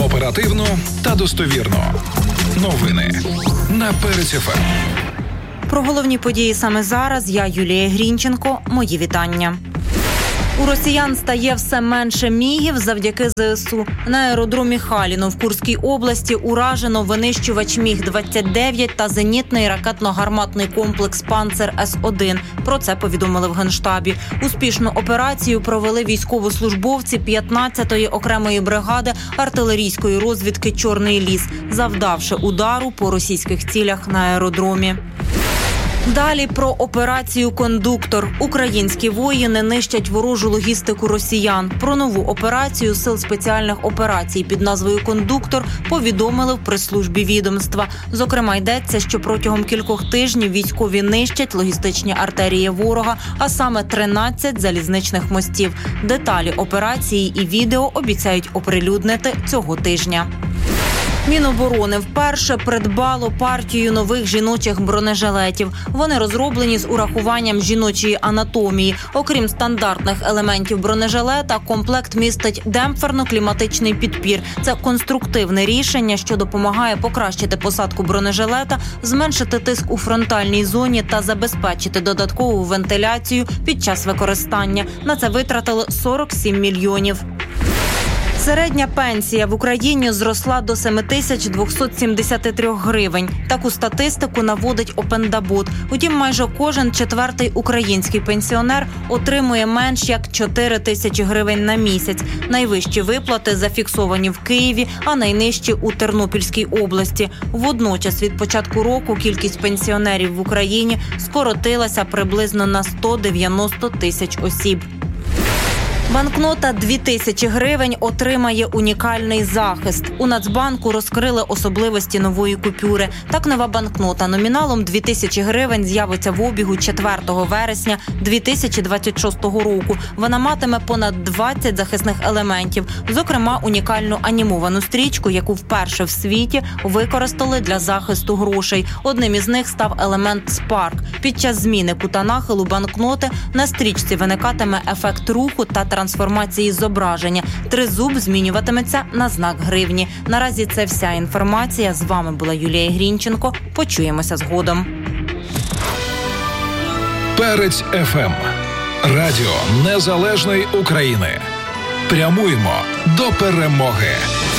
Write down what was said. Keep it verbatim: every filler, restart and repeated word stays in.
Оперативно та достовірно. Новини на Перець еф ем. Про головні події саме зараз я, Юлія Грінченко. Мої вітання. У росіян стає все менше мігів завдяки зе ес у. На аеродромі Халіно в Курській області уражено винищувач міг двадцять дев'ять та зенітний ракетно-гарматний комплекс «Панцер С один». Про це повідомили в Генштабі. Успішну операцію провели військовослужбовці п'ятнадцятої окремої бригади артилерійської розвідки «Чорний ліс», завдавши удару по російських цілях на аеродромі. Далі про операцію «Кондуктор». Українські воїни нищать ворожу логістику росіян. Про нову операцію Сил спеціальних операцій під назвою «Кондуктор» повідомили в прес-службі відомства. Зокрема, йдеться, що протягом кількох тижнів військові нищать логістичні артерії ворога, а саме тринадцять залізничних мостів. Деталі операції і відео обіцяють оприлюднити цього тижня. Міноборони вперше придбало партію нових жіночих бронежилетів. Вони розроблені з урахуванням жіночої анатомії. Окрім стандартних елементів бронежилета, комплект містить демпферно-кліматичний підпір. Це конструктивне рішення, що допомагає покращити посадку бронежилета, зменшити тиск у фронтальній зоні та забезпечити додаткову вентиляцію під час використання. На це витратили сорок сім мільйонів. Середня пенсія в Україні зросла до сім тисяч двісті сімдесят три гривень. Таку статистику наводить Опендабуд. Утім, майже кожен четвертий український пенсіонер отримує менш як чотири тисячі гривень на місяць. Найвищі виплати зафіксовані в Києві, а найнижчі у Тернопільській області. Водночас від початку року кількість пенсіонерів в Україні скоротилася приблизно на сто дев'яносто тисяч осіб. Банкнота дві тисячі гривень отримає унікальний захист. У Нацбанку розкрили особливості нової купюри. Так, нова банкнота номіналом дві тисячі гривень з'явиться в обігу четвертого вересня дві тисячі двадцять шостого року. Вона матиме понад двадцять захисних елементів. Зокрема, унікальну анімовану стрічку, яку вперше в світі використали для захисту грошей. Одним із них став елемент «Спарк». Під час зміни кута нахилу банкноти на стрічці виникатиме ефект руху та трансформації зображення. Тризуб змінюватиметься на знак гривні. Наразі це вся інформація. З вами була Юлія Грінченко. Почуємося згодом. Перець еф ем. Радіо Незалежної України. Прямуємо до перемоги.